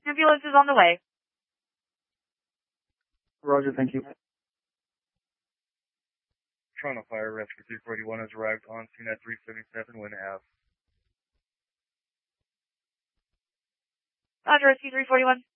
Ambulance is on the way. Roger, thank you. Toronto Fire Rescue 341 has arrived on scene at 377 Wynn Ave. Roger, Rescue 341.